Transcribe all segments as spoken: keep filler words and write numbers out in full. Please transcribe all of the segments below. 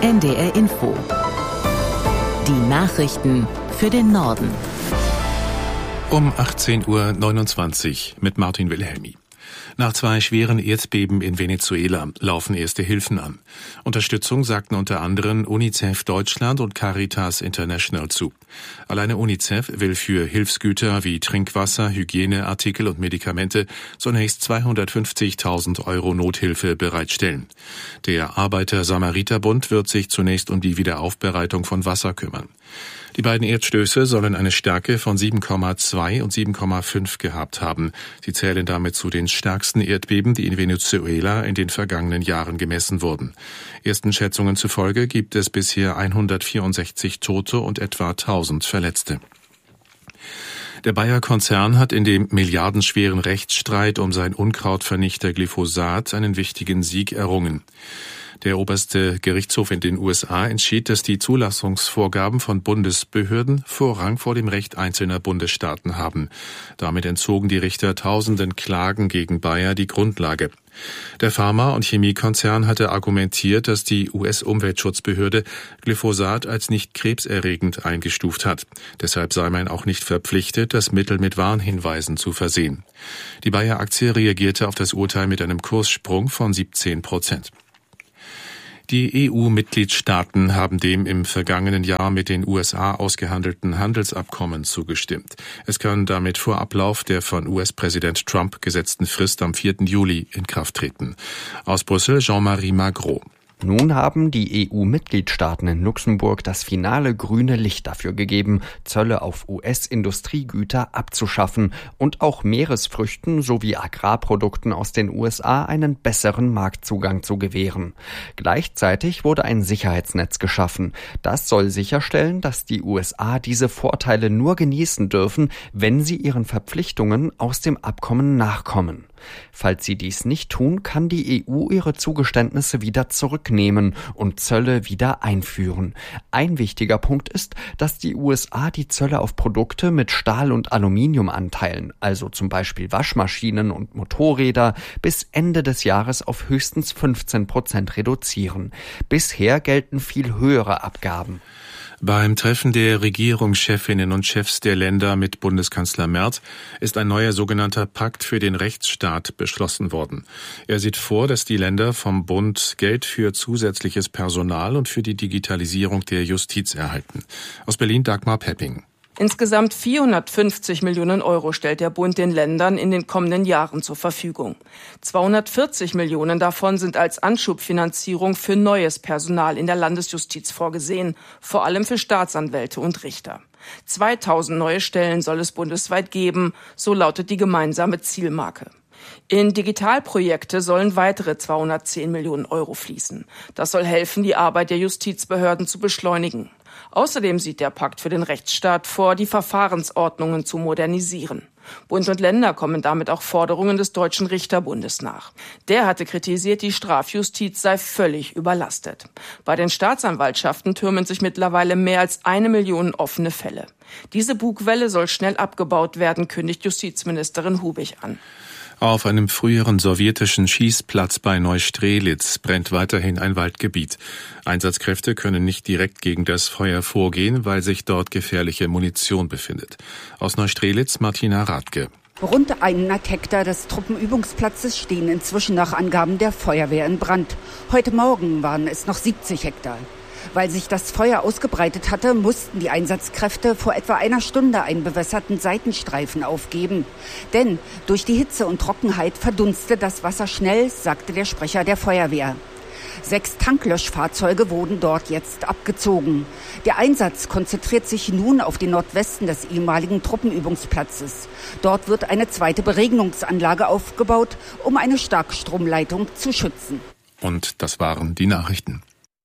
N D R Info. Die Nachrichten für den Norden. Um achtzehn Uhr neunundzwanzig mit Martin Wilhelmi. Nach zwei schweren Erdbeben in Venezuela laufen erste Hilfen an. Unterstützung sagten unter anderem UNICEF Deutschland und Caritas International zu. Alleine UNICEF will für Hilfsgüter wie Trinkwasser, Hygieneartikel und Medikamente zunächst zweihundertfünfzigtausend Euro Nothilfe bereitstellen. Der Arbeiter-Samariter-Bund wird sich zunächst um die Wiederaufbereitung von Wasser kümmern. Die beiden Erdstöße sollen eine Stärke von sieben Komma zwei und sieben Komma fünf gehabt haben. Sie zählen damit zu den stärksten Erdbeben, die in Venezuela in den vergangenen Jahren gemessen wurden. Ersten Schätzungen zufolge gibt es bisher hundertvierundsechzig Tote und etwa tausend Verletzte. Der Bayer-Konzern hat in dem milliardenschweren Rechtsstreit um sein Unkrautvernichter Glyphosat einen wichtigen Sieg errungen. Der oberste Gerichtshof in den U S A entschied, dass die Zulassungsvorgaben von Bundesbehörden Vorrang vor dem Recht einzelner Bundesstaaten haben. Damit entzogen die Richter tausenden Klagen gegen Bayer die Grundlage. Der Pharma- und Chemiekonzern hatte argumentiert, dass die U S-Umweltschutzbehörde Glyphosat als nicht krebserregend eingestuft hat. Deshalb sei man auch nicht verpflichtet, das Mittel mit Warnhinweisen zu versehen. Die Bayer-Aktie reagierte auf das Urteil mit einem Kurssprung von siebzehn Prozent. Die E U-Mitgliedstaaten haben dem im vergangenen Jahr mit den U S A ausgehandelten Handelsabkommen zugestimmt. Es kann damit vor Ablauf der von U S-Präsident Trump gesetzten Frist am vierten Juli in Kraft treten. Aus Brüssel Jean-Marie Magro. Nun haben die E U-Mitgliedstaaten in Luxemburg das finale grüne Licht dafür gegeben, Zölle auf U S-Industriegüter abzuschaffen und auch Meeresfrüchten sowie Agrarprodukten aus den U S A einen besseren Marktzugang zu gewähren. Gleichzeitig wurde ein Sicherheitsnetz geschaffen. Das soll sicherstellen, dass die U S A diese Vorteile nur genießen dürfen, wenn sie ihren Verpflichtungen aus dem Abkommen nachkommen. Falls sie dies nicht tun, kann die E U ihre Zugeständnisse wieder zurücknehmen und Zölle wieder einführen. Ein wichtiger Punkt ist, dass die U S A die Zölle auf Produkte mit Stahl- und Aluminiumanteilen, also zum Beispiel Waschmaschinen und Motorräder, bis Ende des Jahres auf höchstens fünfzehn Prozent reduzieren. Bisher gelten viel höhere Abgaben. Beim Treffen der Regierungschefinnen und Chefs der Länder mit Bundeskanzler Merz ist ein neuer sogenannter Pakt für den Rechtsstaat beschlossen worden. Er sieht vor, dass die Länder vom Bund Geld für zusätzliches Personal und für die Digitalisierung der Justiz erhalten. Aus Berlin Dagmar Pepping. Insgesamt vierhundertfünfzig Millionen Euro stellt der Bund den Ländern in den kommenden Jahren zur Verfügung. zweihundertvierzig Millionen davon sind als Anschubfinanzierung für neues Personal in der Landesjustiz vorgesehen, vor allem für Staatsanwälte und Richter. zweitausend neue Stellen soll es bundesweit geben, so lautet die gemeinsame Zielmarke. In Digitalprojekte sollen weitere zweihundertzehn Millionen Euro fließen. Das soll helfen, die Arbeit der Justizbehörden zu beschleunigen. Außerdem sieht der Pakt für den Rechtsstaat vor, die Verfahrensordnungen zu modernisieren. Bund und Länder kommen damit auch Forderungen des Deutschen Richterbundes nach. Der hatte kritisiert, die Strafjustiz sei völlig überlastet. Bei den Staatsanwaltschaften türmen sich mittlerweile mehr als eine Million offene Fälle. Diese Bugwelle soll schnell abgebaut werden, kündigt Justizministerin Hubig an. Auf einem früheren sowjetischen Schießplatz bei Neustrelitz brennt weiterhin ein Waldgebiet. Einsatzkräfte können nicht direkt gegen das Feuer vorgehen, weil sich dort gefährliche Munition befindet. Aus Neustrelitz Martina Radke. Rund hundert Hektar des Truppenübungsplatzes stehen inzwischen nach Angaben der Feuerwehr in Brand. Heute Morgen waren es noch siebzig Hektar. Weil sich das Feuer ausgebreitet hatte, mussten die Einsatzkräfte vor etwa einer Stunde einen bewässerten Seitenstreifen aufgeben. Denn durch die Hitze und Trockenheit verdunstet das Wasser schnell, sagte der Sprecher der Feuerwehr. Sechs Tanklöschfahrzeuge wurden dort jetzt abgezogen. Der Einsatz konzentriert sich nun auf den Nordwesten des ehemaligen Truppenübungsplatzes. Dort wird eine zweite Beregnungsanlage aufgebaut, um eine Starkstromleitung zu schützen. Und das waren die Nachrichten.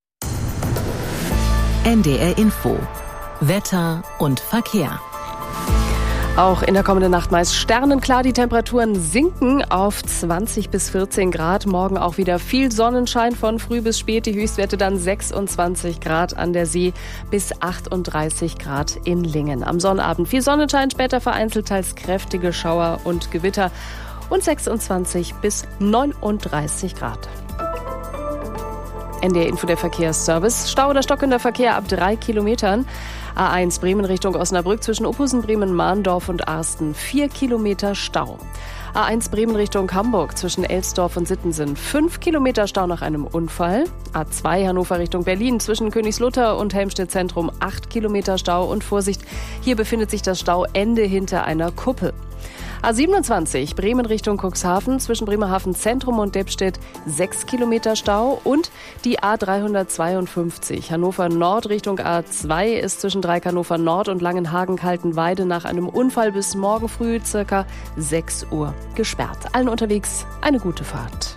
N D R Info. Wetter und Verkehr. Auch in der kommenden Nacht meist sternenklar. Die Temperaturen sinken auf zwanzig bis vierzehn Grad. Morgen auch wieder viel Sonnenschein von früh bis spät. Die Höchstwerte dann sechsundzwanzig Grad an der See bis achtunddreißig Grad in Lingen. Am Sonnabend viel Sonnenschein, später vereinzelt teils kräftige Schauer und Gewitter und sechsundzwanzig bis neununddreißig Grad. N D R Info der Verkehrsservice. Stau oder stockender Verkehr ab drei Kilometern. A eins Bremen Richtung Osnabrück zwischen Uphusen, Bremen, Mahndorf und Arsten. Vier Kilometer Stau. A eins Bremen Richtung Hamburg zwischen Elsdorf und Sittensen. Fünf Kilometer Stau nach einem Unfall. A zwei Hannover Richtung Berlin zwischen Königslutter und Helmstedt Zentrum. Acht Kilometer Stau und Vorsicht, hier befindet sich das Stauende hinter einer Kuppel. A siebenundzwanzig Bremen Richtung Cuxhaven zwischen Bremerhaven Zentrum und Deppstedt sechs Kilometer Stau und die A dreihundertzweiundfünfzig Hannover Nord Richtung A zwei ist zwischen Dreieck Hannover Nord und Langenhagen-Kaltenweide nach einem Unfall bis morgen früh circa sechs Uhr gesperrt. Allen unterwegs eine gute Fahrt.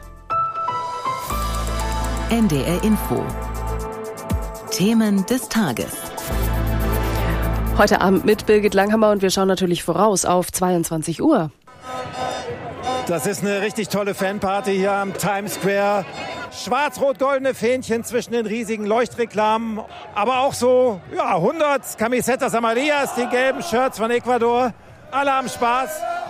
N D R Info. Themen des Tages. Heute Abend mit Birgit Langhammer und wir schauen natürlich voraus auf zweiundzwanzig Uhr. Das ist eine richtig tolle Fanparty hier am Times Square. Schwarz-rot-goldene Fähnchen zwischen den riesigen Leuchtreklamen. Aber auch so ja, hundert Camisetas Amarillas, die gelben Shirts von Ecuador. Alle haben Spaß.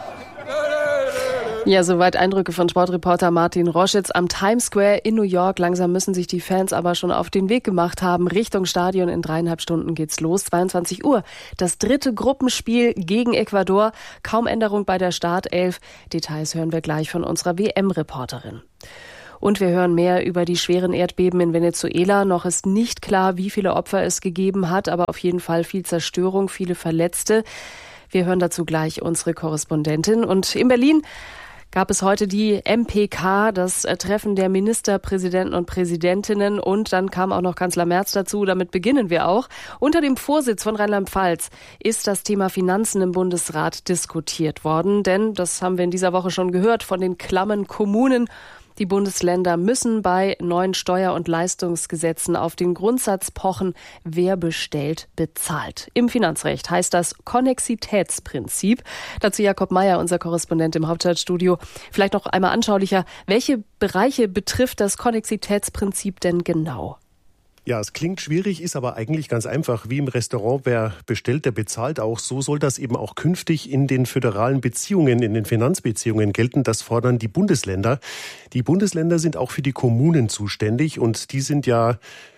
Ja, soweit Eindrücke von Sportreporter Martin Roschitz am Times Square in New York. Langsam müssen sich die Fans aber schon auf den Weg gemacht haben. Richtung Stadion, in dreieinhalb Stunden geht's los. zweiundzwanzig Uhr. Das dritte Gruppenspiel gegen Ecuador. Kaum Änderung bei der Startelf. Details hören wir gleich von unserer W M-Reporterin. Und wir hören mehr über die schweren Erdbeben in Venezuela. Noch ist nicht klar, wie viele Opfer es gegeben hat, aber auf jeden Fall viel Zerstörung, viele Verletzte. Wir hören dazu gleich unsere Korrespondentin. Und in Berlin gab es heute die M P K, das Treffen der Ministerpräsidenten und Präsidentinnen. Und dann kam auch noch Kanzler Merz dazu. Damit beginnen wir auch. Unter dem Vorsitz von Rheinland-Pfalz ist das Thema Finanzen im Bundesrat diskutiert worden. Denn, das haben wir in dieser Woche schon gehört, von den klammen Kommunen. Die Bundesländer müssen bei neuen Steuer- und Leistungsgesetzen auf den Grundsatz pochen, wer bestellt, bezahlt. Im Finanzrecht heißt das Konnexitätsprinzip. Dazu Jakob Mayer, unser Korrespondent im Hauptstadtstudio. Vielleicht noch einmal anschaulicher, welche Bereiche betrifft das Konnexitätsprinzip denn genau? Ja, es klingt schwierig, ist aber eigentlich ganz einfach. Wie im Restaurant, wer bestellt, der bezahlt auch. So soll das eben auch künftig in den föderalen Beziehungen, in den Finanzbeziehungen gelten. Das fordern die Bundesländer. Die Bundesländer sind auch für die Kommunen zuständig und die sind ja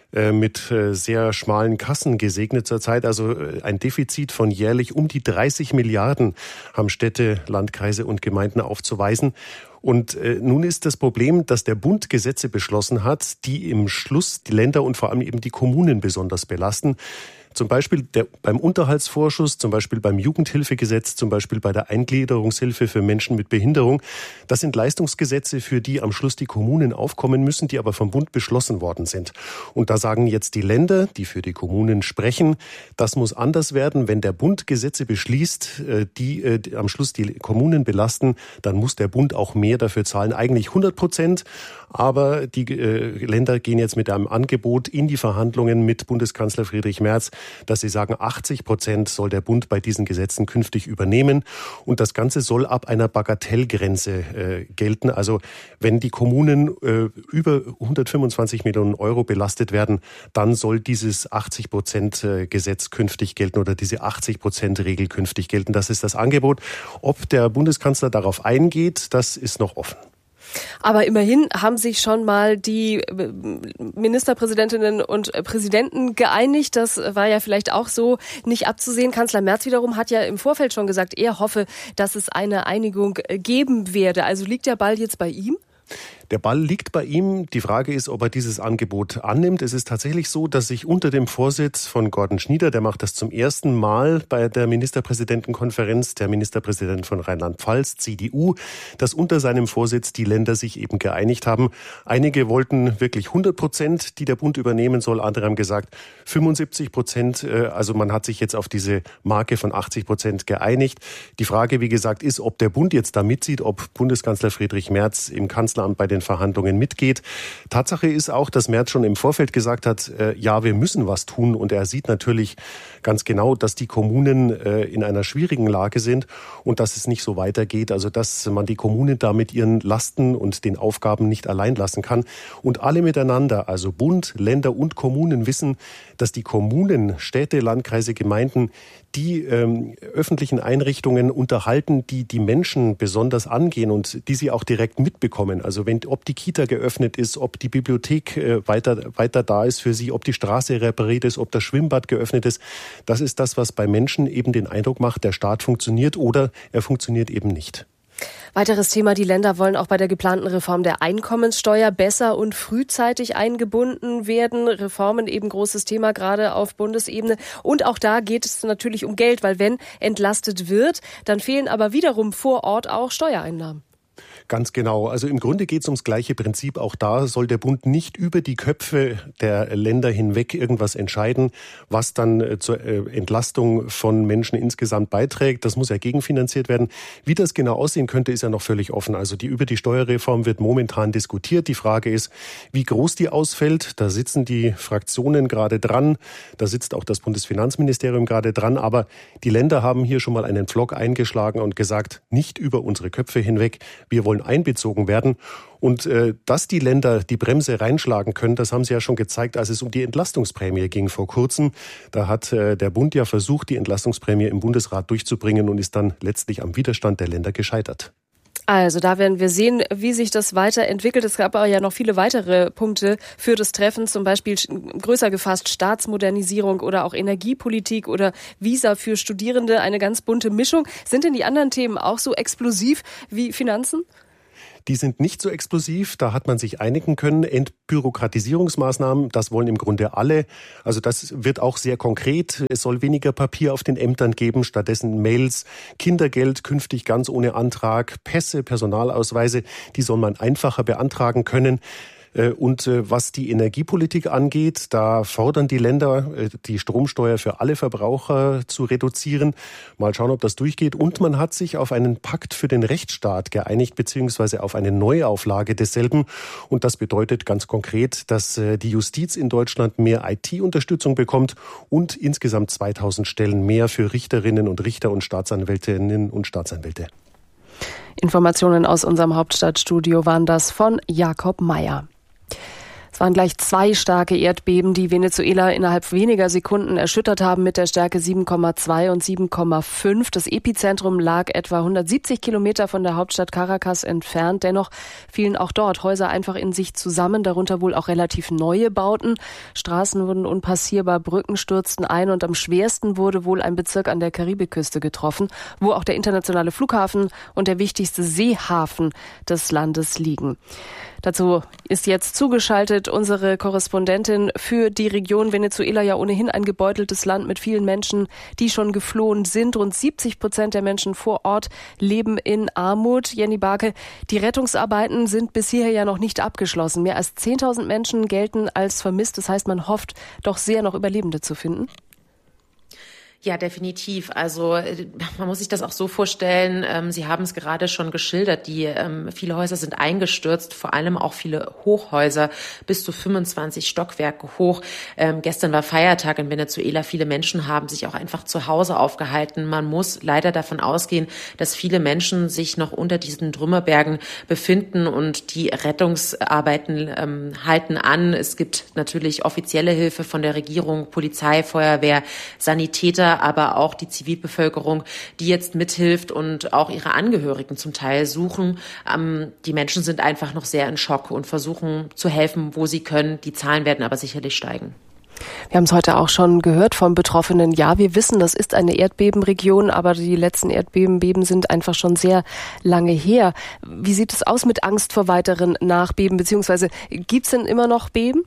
mit sehr schmalen Kassen gesegnet zurzeit. Also ein Defizit von jährlich um die dreißig Milliarden haben Städte, Landkreise und Gemeinden aufzuweisen. Und äh, nun ist das Problem, dass der Bund Gesetze beschlossen hat, die im Schluss die Länder und vor allem eben die Kommunen besonders belasten. Zum Beispiel der, beim Unterhaltsvorschuss, zum Beispiel beim Jugendhilfegesetz, zum Beispiel bei der Eingliederungshilfe für Menschen mit Behinderung. Das sind Leistungsgesetze, für die am Schluss die Kommunen aufkommen müssen, die aber vom Bund beschlossen worden sind. Und da sagen jetzt die Länder, die für die Kommunen sprechen, das muss anders werden. Wenn der Bund Gesetze beschließt, die, die am Schluss die Kommunen belasten, dann muss der Bund auch mehr dafür zahlen. Eigentlich hundert Prozent. Aber die äh, Länder gehen jetzt mit einem Angebot in die Verhandlungen mit Bundeskanzler Friedrich Merz, dass sie sagen, achtzig Prozent soll der Bund bei diesen Gesetzen künftig übernehmen. Und das Ganze soll ab einer Bagatellgrenze äh, gelten. Also wenn die Kommunen äh, über hundertfünfundzwanzig Millionen Euro belastet werden, dann soll dieses achtzig Prozent Gesetz künftig gelten oder diese achtzig Prozent Regel künftig gelten. Das ist das Angebot. Ob der Bundeskanzler darauf eingeht, das ist noch offen. Aber immerhin haben sich schon mal die Ministerpräsidentinnen und Präsidenten geeinigt. Das war ja vielleicht auch so nicht abzusehen. Kanzler Merz wiederum hat ja im Vorfeld schon gesagt, er hoffe, dass es eine Einigung geben werde. Also liegt der Ball jetzt bei ihm? Der Ball liegt bei ihm. Die Frage ist, ob er dieses Angebot annimmt. Es ist tatsächlich so, dass sich unter dem Vorsitz von Gordon Schnieder, der macht das zum ersten Mal bei der Ministerpräsidentenkonferenz, der Ministerpräsident von Rheinland-Pfalz, C D U, dass unter seinem Vorsitz die Länder sich eben geeinigt haben. Einige wollten wirklich hundert Prozent, die der Bund übernehmen soll. Andere haben gesagt fünfundsiebzig Prozent. Also man hat sich jetzt auf diese Marke von achtzig Prozent geeinigt. Die Frage, wie gesagt, ist, ob der Bund jetzt da mitzieht, ob Bundeskanzler Friedrich Merz im Kanzleramt bei den Verhandlungen mitgeht. Tatsache ist auch, dass Merz schon im Vorfeld gesagt hat, äh, ja, wir müssen was tun. Und er sieht natürlich ganz genau, dass die Kommunen äh, in einer schwierigen Lage sind und dass es nicht so weitergeht. Also dass man die Kommunen da mit ihren Lasten und den Aufgaben nicht allein lassen kann. Und alle miteinander, also Bund, Länder und Kommunen, wissen, dass die Kommunen, Städte, Landkreise, Gemeinden, die ähm, öffentlichen Einrichtungen unterhalten, die die Menschen besonders angehen und die sie auch direkt mitbekommen. Also Also wenn, ob die Kita geöffnet ist, ob die Bibliothek äh, weiter, weiter da ist für sie, ob die Straße repariert ist, ob das Schwimmbad geöffnet ist, das ist das, was bei Menschen eben den Eindruck macht, der Staat funktioniert oder er funktioniert eben nicht. Weiteres Thema, die Länder wollen auch bei der geplanten Reform der Einkommenssteuer besser und frühzeitig eingebunden werden. Reformen eben großes Thema, gerade auf Bundesebene. Und auch da geht es natürlich um Geld, weil wenn entlastet wird, dann fehlen aber wiederum vor Ort auch Steuereinnahmen. Ganz genau. Also im Grunde geht es ums gleiche Prinzip. Auch da soll der Bund nicht über die Köpfe der Länder hinweg irgendwas entscheiden, was dann zur Entlastung von Menschen insgesamt beiträgt. Das muss ja gegenfinanziert werden. Wie das genau aussehen könnte, ist ja noch völlig offen. Also die über die Steuerreform wird momentan diskutiert. Die Frage ist, wie groß die ausfällt. Da sitzen die Fraktionen gerade dran. Da sitzt auch das Bundesfinanzministerium gerade dran. Aber die Länder haben hier schon mal einen Pflock eingeschlagen und gesagt, nicht über unsere Köpfe hinweg. Wir wollen einbezogen werden. Und äh, dass die Länder die Bremse reinschlagen können, das haben sie ja schon gezeigt, als es um die Entlastungsprämie ging vor kurzem. Da hat äh, der Bund ja versucht, die Entlastungsprämie im Bundesrat durchzubringen und ist dann letztlich am Widerstand der Länder gescheitert. Also da werden wir sehen, wie sich das weiterentwickelt. Es gab aber ja noch viele weitere Punkte für das Treffen, zum Beispiel größer gefasst Staatsmodernisierung oder auch Energiepolitik oder Visa für Studierende, eine ganz bunte Mischung. Sind denn die anderen Themen auch so explosiv wie Finanzen? Die sind nicht so explosiv, da hat man sich einigen können. Entbürokratisierungsmaßnahmen, das wollen im Grunde alle. Also das wird auch sehr konkret. Es soll weniger Papier auf den Ämtern geben, stattdessen Mails, Kindergeld künftig ganz ohne Antrag, Pässe, Personalausweise, die soll man einfacher beantragen können. Und was die Energiepolitik angeht, da fordern die Länder, die Stromsteuer für alle Verbraucher zu reduzieren. Mal schauen, ob das durchgeht. Und man hat sich auf einen Pakt für den Rechtsstaat geeinigt, beziehungsweise auf eine Neuauflage desselben. Und das bedeutet ganz konkret, dass die Justiz in Deutschland mehr I T-Unterstützung bekommt und insgesamt zweitausend Stellen mehr für Richterinnen und Richter und Staatsanwältinnen und Staatsanwälte. Informationen aus unserem Hauptstadtstudio waren das von Jakob Meyer. Es waren gleich zwei starke Erdbeben, die Venezuela innerhalb weniger Sekunden erschüttert haben mit der Stärke sieben Komma zwei und sieben Komma fünf. Das Epizentrum lag etwa hundertsiebzig Kilometer von der Hauptstadt Caracas entfernt. Dennoch fielen auch dort Häuser einfach in sich zusammen, darunter wohl auch relativ neue Bauten. Straßen wurden unpassierbar, Brücken stürzten ein und am schwersten wurde wohl ein Bezirk an der Karibikküste getroffen, wo auch der internationale Flughafen und der wichtigste Seehafen des Landes liegen. Dazu ist jetzt zugeschaltet unsere Korrespondentin für die Region Venezuela, ja ohnehin ein gebeuteltes Land mit vielen Menschen, die schon geflohen sind. Rund siebzig Prozent der Menschen vor Ort leben in Armut. Jenny Barke, die Rettungsarbeiten sind bis hierher ja noch nicht abgeschlossen. Mehr als zehntausend Menschen gelten als vermisst. Das heißt, man hofft doch sehr, noch Überlebende zu finden. Ja, definitiv. Also man muss sich das auch so vorstellen, ähm, Sie haben es gerade schon geschildert, die ähm, viele Häuser sind eingestürzt, vor allem auch viele Hochhäuser, bis zu fünfundzwanzig Stockwerke hoch. Ähm, gestern war Feiertag in Venezuela, viele Menschen haben sich auch einfach zu Hause aufgehalten. Man muss leider davon ausgehen, dass viele Menschen sich noch unter diesen Trümmerbergen befinden und die Rettungsarbeiten ähm, halten an. Es gibt natürlich offizielle Hilfe von der Regierung, Polizei, Feuerwehr, Sanitäter, aber auch die Zivilbevölkerung, die jetzt mithilft und auch ihre Angehörigen zum Teil suchen. Ähm, die Menschen sind einfach noch sehr in Schock und versuchen zu helfen, wo sie können. Die Zahlen werden aber sicherlich steigen. Wir haben es heute auch schon gehört vom Betroffenen. Ja, wir wissen, das ist eine Erdbebenregion, aber die letzten Erdbeben Beben sind einfach schon sehr lange her. Wie sieht es aus mit Angst vor weiteren Nachbeben, beziehungsweise gibt es denn immer noch Beben?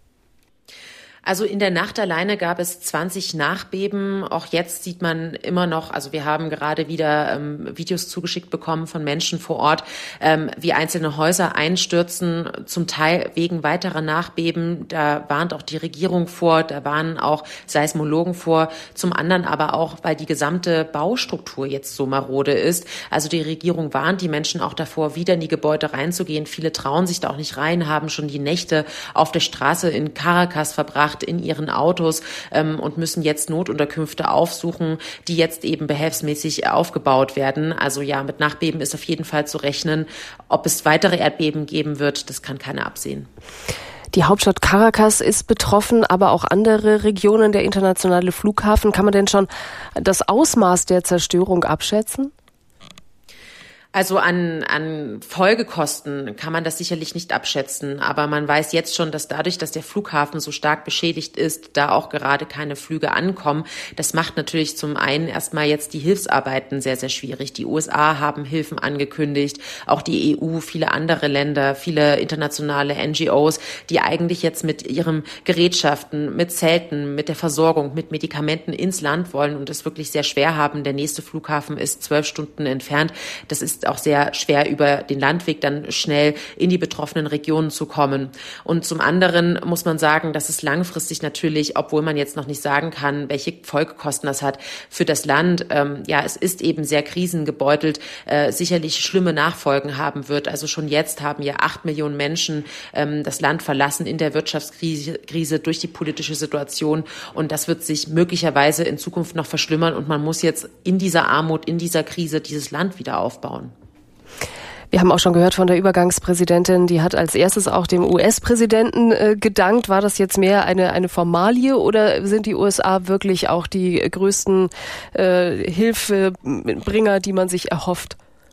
Also in der Nacht alleine gab es zwanzig Nachbeben. Auch jetzt sieht man immer noch, also wir haben gerade wieder ähm, Videos zugeschickt bekommen von Menschen vor Ort, ähm, wie einzelne Häuser einstürzen, zum Teil wegen weiterer Nachbeben. Da warnt auch die Regierung vor, da warnen auch Seismologen vor. Zum anderen aber auch, weil die gesamte Baustruktur jetzt so marode ist. Also die Regierung warnt die Menschen auch davor, wieder in die Gebäude reinzugehen. Viele trauen sich da auch nicht rein, haben schon die Nächte auf der Straße in Caracas verbracht, in ihren Autos ähm, und müssen jetzt Notunterkünfte aufsuchen, die jetzt eben behelfsmäßig aufgebaut werden. Also ja, mit Nachbeben ist auf jeden Fall zu rechnen. Ob es weitere Erdbeben geben wird, das kann keiner absehen. Die Hauptstadt Caracas ist betroffen, aber auch andere Regionen, der internationale Flughafen. Kann man denn schon das Ausmaß der Zerstörung abschätzen? Also an, an Folgekosten kann man das sicherlich nicht abschätzen, aber man weiß jetzt schon, dass dadurch, dass der Flughafen so stark beschädigt ist, da auch gerade keine Flüge ankommen. Das macht natürlich zum einen erstmal jetzt die Hilfsarbeiten sehr, sehr schwierig. Die U S A haben Hilfen angekündigt, auch die E U, viele andere Länder, viele internationale N G Os, die eigentlich jetzt mit ihren Gerätschaften, mit Zelten, mit der Versorgung, mit Medikamenten ins Land wollen und es wirklich sehr schwer haben. Der nächste Flughafen ist zwölf Stunden entfernt. Das ist auch sehr schwer, über den Landweg dann schnell in die betroffenen Regionen zu kommen. Und zum anderen muss man sagen, dass es langfristig natürlich, obwohl man jetzt noch nicht sagen kann, welche Folgekosten das hat für das Land, ähm, ja, es ist eben sehr krisengebeutelt, äh, sicherlich schlimme Nachfolgen haben wird. Also schon jetzt haben ja acht Millionen Menschen ähm, das Land verlassen in der Wirtschaftskrise Krise durch die politische Situation. Und das wird sich möglicherweise in Zukunft noch verschlimmern. Und man muss jetzt in dieser Armut, in dieser Krise dieses Land wieder aufbauen. Wir haben auch schon gehört von der Übergangspräsidentin, die hat als erstes auch dem U S-Präsidenten äh, gedankt. War das jetzt mehr eine, eine Formalie oder sind die U S A wirklich auch die größten äh, Hilfebringer, die man sich erhofft?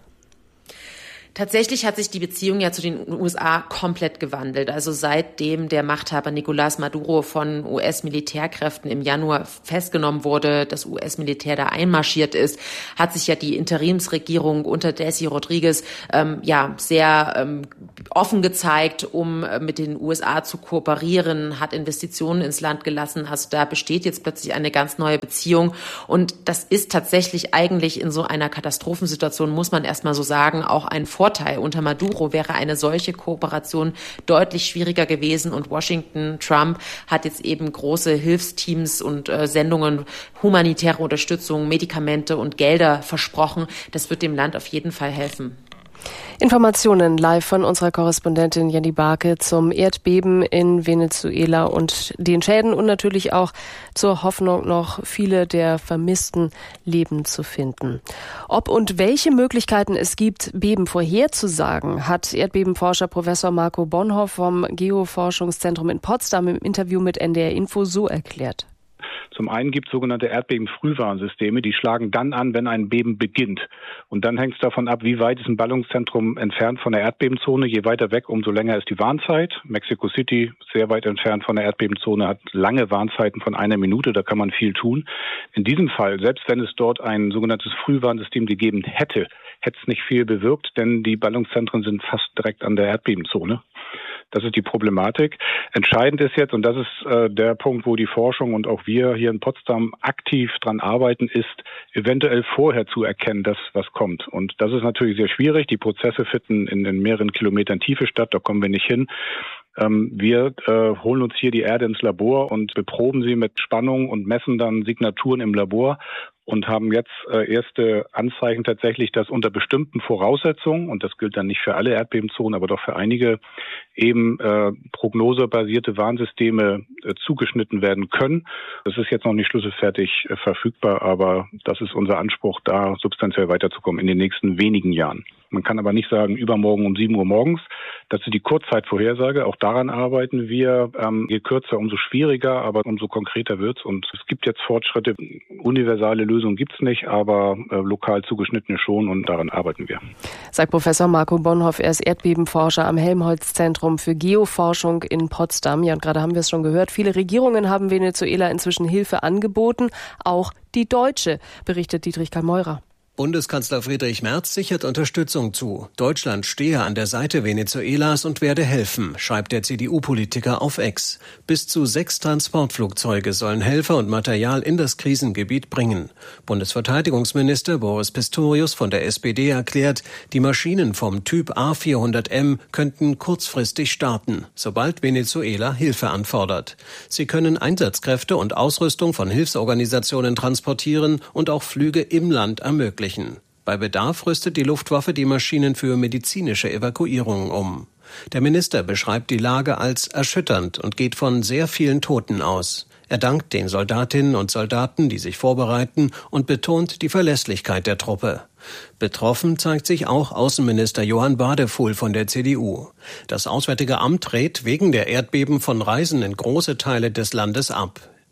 Tatsächlich hat sich die Beziehung ja zu den U S A komplett gewandelt. Also seitdem der Machthaber Nicolás Maduro von U S-Militärkräften im Januar festgenommen wurde, das U S-Militär da einmarschiert ist, hat sich ja die Interimsregierung unter Desi Rodriguez ähm, ja sehr ähm, offen gezeigt, um äh, mit den U S A zu kooperieren, hat Investitionen ins Land gelassen. Also da besteht jetzt plötzlich eine ganz neue Beziehung. Und das ist tatsächlich eigentlich in so einer Katastrophensituation, muss man erstmal so sagen, auch ein Vorteil. Unter Maduro wäre eine solche Kooperation deutlich schwieriger gewesen und Washington, Trump hat jetzt eben große Hilfsteams und äh, Sendungen, humanitäre Unterstützung, Medikamente und Gelder versprochen. Das wird dem Land auf jeden Fall helfen. Informationen live von unserer Korrespondentin Jenny Barke zum Erdbeben in Venezuela und den Schäden und natürlich auch zur Hoffnung, noch viele der Vermissten leben zu finden. Ob und welche Möglichkeiten es gibt, Beben vorherzusagen, hat Erdbebenforscher Professor Marco Bonhoff vom Geoforschungszentrum in Potsdam im Interview mit N D R Info so erklärt. Zum einen gibt es sogenannte Erdbeben-Frühwarnsysteme, die schlagen dann an, wenn ein Beben beginnt. Und dann hängt es davon ab, wie weit ist ein Ballungszentrum entfernt von der Erdbebenzone. Je weiter weg, umso länger ist die Warnzeit. Mexico City, sehr weit entfernt von der Erdbebenzone, hat lange Warnzeiten von einer Minute, da kann man viel tun. In diesem Fall, selbst wenn es dort ein sogenanntes Frühwarnsystem gegeben hätte, hätte es nicht viel bewirkt, denn die Ballungszentren sind fast direkt an der Erdbebenzone. Das ist die Problematik. Entscheidend ist jetzt, und das ist äh, der Punkt, wo die Forschung und auch wir hier in Potsdam aktiv dran arbeiten, ist eventuell vorher zu erkennen, dass was kommt. Und das ist natürlich sehr schwierig. Die Prozesse finden in, in mehreren Kilometern Tiefe statt, da kommen wir nicht hin. Ähm, wir äh, holen uns hier die Erde ins Labor und beproben sie mit Spannung und messen dann Signaturen im Labor und haben jetzt äh, erste Anzeichen tatsächlich, dass unter bestimmten Voraussetzungen, und das gilt dann nicht für alle Erdbebenzonen, aber doch für einige, eben äh, prognosebasierte Warnsysteme äh, zugeschnitten werden können. Das ist jetzt noch nicht schlüsselfertig äh, verfügbar, aber das ist unser Anspruch, da substanziell weiterzukommen in den nächsten wenigen Jahren. Man kann aber nicht sagen, übermorgen um sieben Uhr morgens. Das ist die Kurzzeitvorhersage. Auch daran arbeiten wir. Ähm, je kürzer, umso schwieriger, aber umso konkreter wird's. Und es gibt jetzt Fortschritte. Universale Lösungen gibt's nicht, aber äh, lokal zugeschnittene schon, und daran arbeiten wir. Sagt Professor Marco Bonhoff, er ist Erdbebenforscher am Helmholtz-Zentrum für Geoforschung in Potsdam. Ja, und gerade haben wir es schon gehört. Viele Regierungen haben Venezuela inzwischen Hilfe angeboten. Auch die deutsche, berichtet Dietrich Kalmeurer. Bundeskanzler Friedrich Merz sichert Unterstützung zu. Deutschland stehe an der Seite Venezuelas und werde helfen, schreibt der C D U-Politiker auf X. Bis zu sechs Transportflugzeuge sollen Helfer und Material in das Krisengebiet bringen. Bundesverteidigungsminister Boris Pistorius von der S P D erklärt, die Maschinen vom Typ A vierhundert M könnten kurzfristig starten, sobald Venezuela Hilfe anfordert. Sie können Einsatzkräfte und Ausrüstung von Hilfsorganisationen transportieren und auch Flüge im Land ermöglichen. Bei Bedarf rüstet die Luftwaffe die Maschinen für medizinische Evakuierungen um. Der Minister beschreibt die Lage als erschütternd und geht von sehr vielen Toten aus. Er dankt den Soldatinnen und Soldaten, die sich vorbereiten, und betont die Verlässlichkeit der Truppe. Betroffen zeigt sich auch Außenminister Johann Wadefuhl von der C D U. Das Auswärtige Amt rät wegen der Erdbeben von Reisen in große Teile des Landes ab.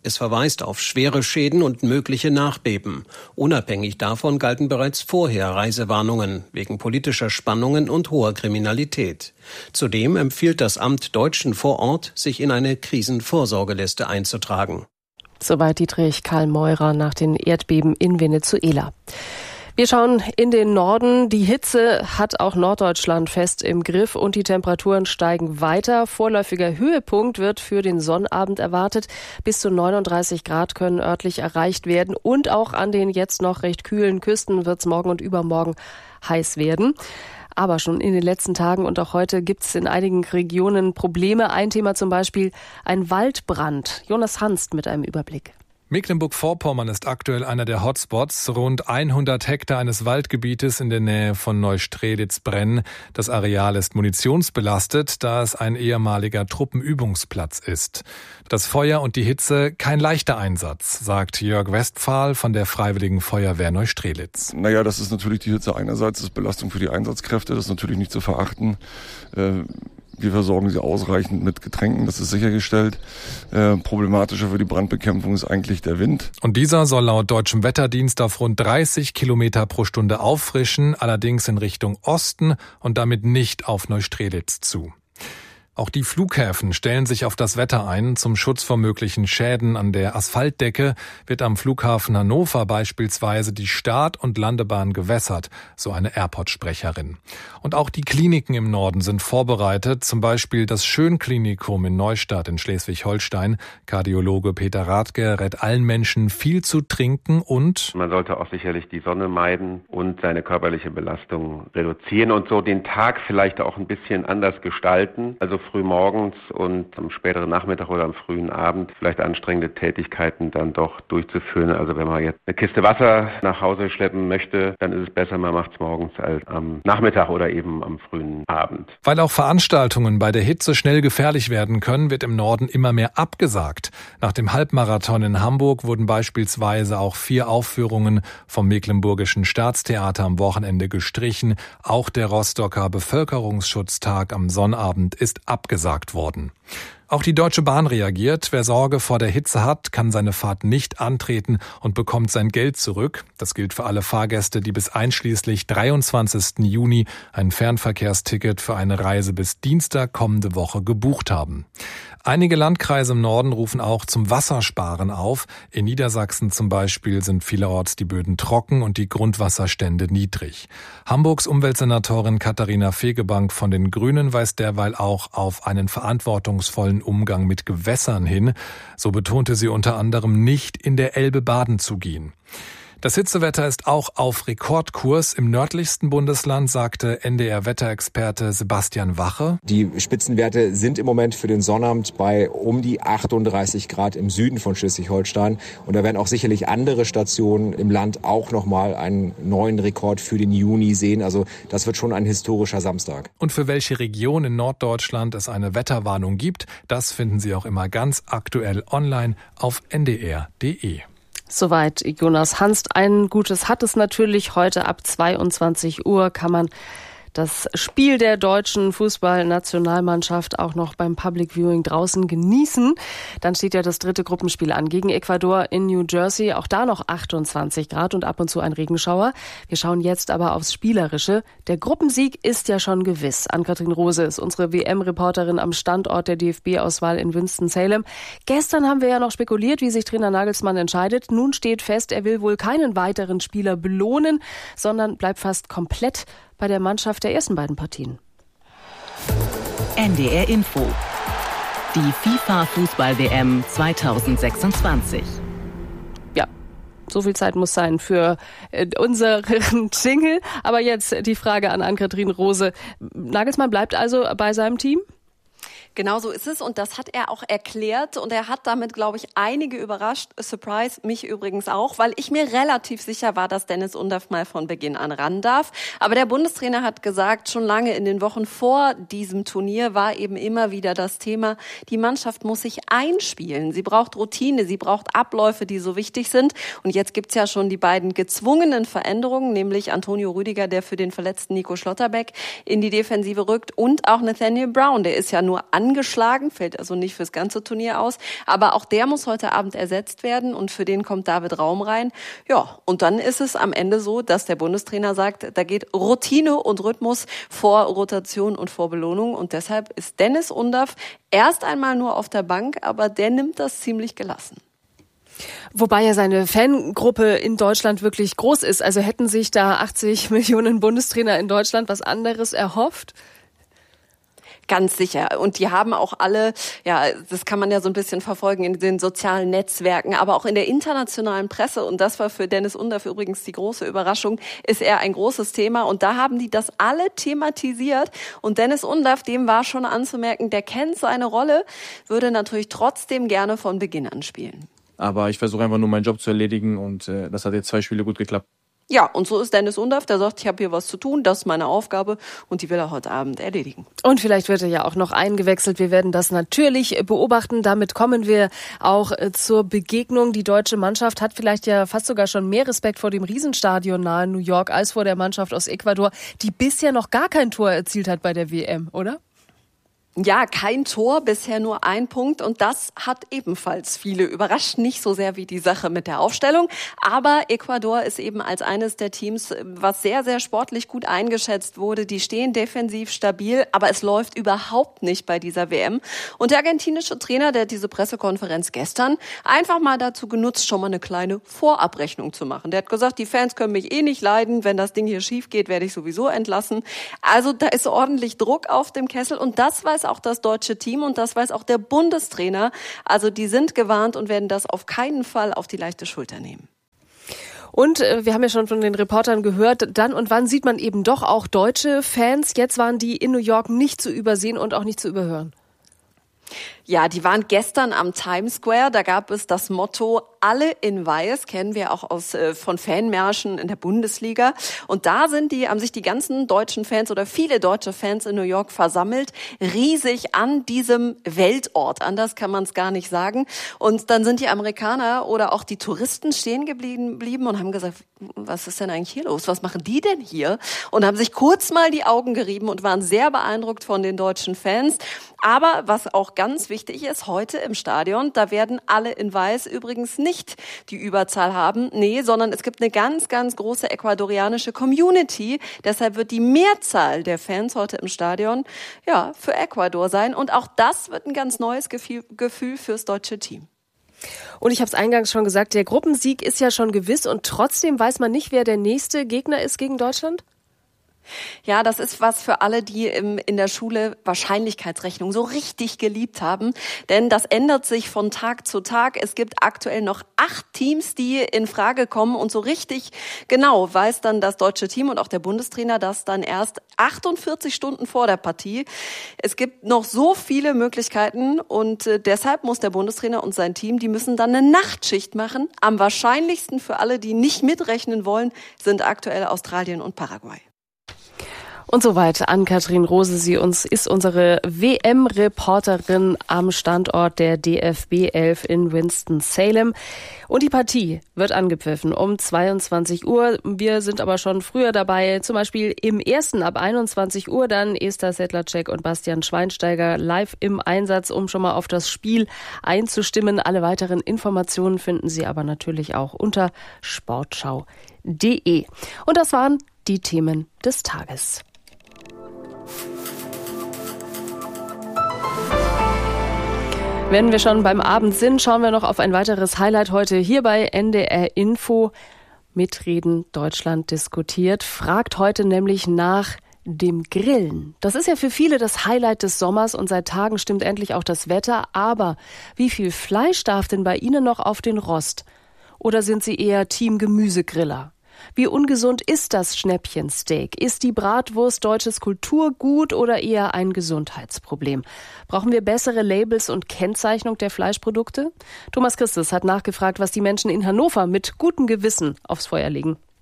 Es verweist auf schwere Schäden und mögliche Nachbeben. Unabhängig davon galten bereits vorher Reisewarnungen wegen politischer Spannungen und hoher Kriminalität. Zudem empfiehlt das Amt Deutschen vor Ort, sich in eine Krisenvorsorgeliste einzutragen. Soweit Dietrich Karl Meurer nach den Erdbeben in Venezuela. Wir schauen in den Norden. Die Hitze hat auch Norddeutschland fest im Griff und die Temperaturen steigen weiter. Vorläufiger Höhepunkt wird für den Sonnabend erwartet. Bis zu neununddreißig Grad können örtlich erreicht werden. Und auch an den jetzt noch recht kühlen Küsten wird es morgen und übermorgen heiß werden. Aber schon in den letzten Tagen und auch heute gibt es in einigen Regionen Probleme. Ein Thema zum Beispiel ein Waldbrand. Jonas Hanst mit einem Überblick. Mecklenburg-Vorpommern ist aktuell einer der Hotspots. Rund hundert Hektar eines Waldgebietes in der Nähe von Neustrelitz brennen. Das Areal ist munitionsbelastet, da es ein ehemaliger Truppenübungsplatz ist. Das Feuer und die Hitze kein leichter Einsatz, sagt Jörg Westphal von der Freiwilligen Feuerwehr Neustrelitz. Naja, das ist natürlich die Hitze einerseits, das ist Belastung für die Einsatzkräfte, das ist natürlich nicht zu verachten. Äh, Wir versorgen sie ausreichend mit Getränken, das ist sichergestellt. Äh, problematischer für die Brandbekämpfung ist eigentlich der Wind. Und dieser soll laut deutschem Wetterdienst auf rund dreißig Kilometer pro Stunde auffrischen, allerdings in Richtung Osten und damit nicht auf Neustrelitz zu. Auch die Flughäfen stellen sich auf das Wetter ein. Zum Schutz vor möglichen Schäden an der Asphaltdecke wird am Flughafen Hannover beispielsweise die Start- und Landebahn gewässert, so eine Airport-Sprecherin. Und auch die Kliniken im Norden sind vorbereitet, zum Beispiel das Schönklinikum in Neustadt in Schleswig-Holstein. Kardiologe Peter Rathke rät allen Menschen, viel zu trinken und man sollte auch sicherlich die Sonne meiden und seine körperliche Belastung reduzieren und so den Tag vielleicht auch ein bisschen anders gestalten. Also früh morgens und am späteren Nachmittag oder am frühen Abend vielleicht anstrengende Tätigkeiten dann doch durchzuführen. Also wenn man jetzt eine Kiste Wasser nach Hause schleppen möchte, dann ist es besser, man macht es morgens als am Nachmittag oder eben am frühen Abend. Weil auch Veranstaltungen bei der Hitze schnell gefährlich werden können, wird im Norden immer mehr abgesagt. Nach dem Halbmarathon in Hamburg wurden beispielsweise auch vier Aufführungen vom Mecklenburgischen Staatstheater am Wochenende gestrichen. Auch der Rostocker Bevölkerungsschutztag am Sonnabend ist abgesagt worden. Auch die Deutsche Bahn reagiert. Wer Sorge vor der Hitze hat, kann seine Fahrt nicht antreten und bekommt sein Geld zurück. Das gilt für alle Fahrgäste, die bis einschließlich dreiundzwanzigsten Juni ein Fernverkehrsticket für eine Reise bis Dienstag kommende Woche gebucht haben. Einige Landkreise im Norden rufen auch zum Wassersparen auf. In Niedersachsen zum Beispiel sind vielerorts die Böden trocken und die Grundwasserstände niedrig. Hamburgs Umweltsenatorin Katharina Fegebank von den Grünen weist derweil auch auf einen verantwortungsvollen Umgang mit Gewässern hin. So betonte sie unter anderem, nicht in der Elbe baden zu gehen. Das Hitzewetter ist auch auf Rekordkurs. Im nördlichsten Bundesland sagte N D R-Wetterexperte Sebastian Wache. Die Spitzenwerte sind im Moment für den Sonnabend bei um die achtunddreißig Grad im Süden von Schleswig-Holstein. Und da werden auch sicherlich andere Stationen im Land auch nochmal einen neuen Rekord für den Juni sehen. Also das wird schon ein historischer Samstag. Und für welche Region in Norddeutschland es eine Wetterwarnung gibt, das finden Sie auch immer ganz aktuell online auf n d r punkt d e. Soweit Jonas Hanst. Ein Gutes hat es natürlich. Heute ab zweiundzwanzig Uhr kann man das Spiel der deutschen Fußballnationalmannschaft auch noch beim Public Viewing draußen genießen. Dann steht ja das dritte Gruppenspiel an gegen Ecuador in New Jersey. Auch da noch achtundzwanzig Grad und ab und zu ein Regenschauer. Wir schauen jetzt aber aufs Spielerische. Der Gruppensieg ist ja schon gewiss. Ann-Kathrin Rose ist unsere W M-Reporterin am Standort der D F B-Auswahl in Winston-Salem. Gestern haben wir ja noch spekuliert, wie sich Trainer Nagelsmann entscheidet. Nun steht fest, er will wohl keinen weiteren Spieler belohnen, sondern bleibt fast komplett bei der Mannschaft der ersten beiden Partien. N D R Info. Die FIFA-Fußball-W M zweitausendsechsundzwanzig. Ja, so viel Zeit muss sein für äh, unseren Jingle. Aber jetzt die Frage an Ann-Kathrin Rose. Nagelsmann bleibt also bei seinem Team? Genau so ist es und das hat er auch erklärt und er hat damit, glaube ich, einige überrascht. Surprise, mich übrigens auch, weil ich mir relativ sicher war, dass Dennis Undaff mal von Beginn an ran darf. Aber der Bundestrainer hat gesagt, schon lange in den Wochen vor diesem Turnier war eben immer wieder das Thema, die Mannschaft muss sich einspielen. Sie braucht Routine, sie braucht Abläufe, die so wichtig sind. Und jetzt gibt's ja schon die beiden gezwungenen Veränderungen, nämlich Antonio Rüdiger, der für den verletzten Nico Schlotterbeck in die Defensive rückt und auch Nathaniel Brown, der ist ja nur an angeschlagen, fällt also nicht fürs ganze Turnier aus. Aber auch der muss heute Abend ersetzt werden und für den kommt David Raum rein. Ja, und dann ist es am Ende so, dass der Bundestrainer sagt, da geht Routine und Rhythmus vor Rotation und vor Belohnung. Und deshalb ist Dennis Undaff erst einmal nur auf der Bank, aber der nimmt das ziemlich gelassen. Wobei ja seine Fangruppe in Deutschland wirklich groß ist. Also hätten sich da achtzig Millionen Bundestrainer in Deutschland was anderes erhofft? Ganz sicher. Und die haben auch alle, ja, das kann man ja so ein bisschen verfolgen in den sozialen Netzwerken, aber auch in der internationalen Presse. Und das war für Dennis Undaff übrigens die große Überraschung, ist er ein großes Thema. Und da haben die das alle thematisiert. Und Dennis Undaff, dem war schon anzumerken, der kennt seine Rolle, würde natürlich trotzdem gerne von Beginn an spielen. Aber ich versuche einfach nur meinen Job zu erledigen und äh, das hat jetzt zwei Spiele gut geklappt. Ja, und so ist Dennis Undaff, der sagt, ich habe hier was zu tun, das ist meine Aufgabe und die will er heute Abend erledigen. Und vielleicht wird er ja auch noch eingewechselt. Wir werden das natürlich beobachten. Damit kommen wir auch zur Begegnung. Die deutsche Mannschaft hat vielleicht ja fast sogar schon mehr Respekt vor dem Riesenstadion nahe New York als vor der Mannschaft aus Ecuador, die bisher noch gar kein Tor erzielt hat bei der W M, oder? Ja, kein Tor, bisher nur ein Punkt und das hat ebenfalls viele überrascht, nicht so sehr wie die Sache mit der Aufstellung, aber Ecuador ist eben als eines der Teams, was sehr, sehr sportlich gut eingeschätzt wurde, die stehen defensiv stabil, aber es läuft überhaupt nicht bei dieser W M und der argentinische Trainer, der hat diese Pressekonferenz gestern einfach mal dazu genutzt, schon mal eine kleine Vorabrechnung zu machen. Der hat gesagt, die Fans können mich eh nicht leiden, wenn das Ding hier schief geht, werde ich sowieso entlassen. Also da ist ordentlich Druck auf dem Kessel und das weiß auch das deutsche Team und das weiß auch der Bundestrainer. Also die sind gewarnt und werden das auf keinen Fall auf die leichte Schulter nehmen. Und äh, wir haben ja schon von den Reportern gehört, dann und wann sieht man eben doch auch deutsche Fans. Jetzt waren die in New York nicht zu übersehen und auch nicht zu überhören. Ja, die waren gestern am Times Square. Da gab es das Motto Alle in Weiß, kennen wir auch aus äh, von Fanmärschen in der Bundesliga. Und da sind die, haben sich die ganzen deutschen Fans oder viele deutsche Fans in New York versammelt, riesig an diesem Weltort. Anders kann man es gar nicht sagen. Und dann sind die Amerikaner oder auch die Touristen stehen geblieben blieben und haben gesagt, was ist denn eigentlich hier los? Was machen die denn hier? Und haben sich kurz mal die Augen gerieben und waren sehr beeindruckt von den deutschen Fans. Aber was auch ganz wichtig ist, heute im Stadion, da werden alle in Weiß übrigens nicht die Überzahl haben. Nee, sondern es gibt eine ganz, ganz große ecuadorianische Community. Deshalb wird die Mehrzahl der Fans heute im Stadion, ja, für Ecuador sein. Und auch das wird ein ganz neues Gefühl, Gefühl fürs deutsche Team. Und ich habe es eingangs schon gesagt, der Gruppensieg ist ja schon gewiss und trotzdem weiß man nicht, wer der nächste Gegner ist gegen Deutschland? Ja, das ist was für alle, die im, in der Schule Wahrscheinlichkeitsrechnung so richtig geliebt haben. Denn das ändert sich von Tag zu Tag. Es gibt aktuell noch acht Teams, die in Frage kommen. Und so richtig genau weiß dann das deutsche Team und auch der Bundestrainer das dann erst achtundvierzig Stunden vor der Partie. Es gibt noch so viele Möglichkeiten und äh, deshalb muss der Bundestrainer und sein Team, die müssen dann eine Nachtschicht machen. Am wahrscheinlichsten für alle, die nicht mitrechnen wollen, sind aktuell Australien und Paraguay. Und soweit Ann-Kathrin Rose. Sie uns ist unsere W M-Reporterin am Standort der D F B elf in Winston-Salem. Und die Partie wird angepfiffen um zweiundzwanzig Uhr. Wir sind aber schon früher dabei, zum Beispiel im ersten ab einundzwanzig Uhr dann Esther Sedlacek und Bastian Schweinsteiger live im Einsatz, um schon mal auf das Spiel einzustimmen. Alle weiteren Informationen finden Sie aber natürlich auch unter sportschau punkt de. Und das waren die Themen des Tages. Wenn wir schon beim Abend sind, schauen wir noch auf ein weiteres Highlight heute hier bei N D R Info. Mitreden Deutschland diskutiert, fragt heute nämlich nach dem Grillen. Das ist ja für viele das Highlight des Sommers und seit Tagen stimmt endlich auch das Wetter. Aber wie viel Fleisch darf denn bei Ihnen noch auf den Rost? Oder sind Sie eher Team Gemüsegriller? Wie ungesund ist das Schnäppchensteak? Ist die Bratwurst deutsches Kulturgut oder eher ein Gesundheitsproblem? Brauchen wir bessere Labels und Kennzeichnung der Fleischprodukte? Thomas Christus hat nachgefragt, was die Menschen in Hannover mit gutem Gewissen aufs Feuer legen.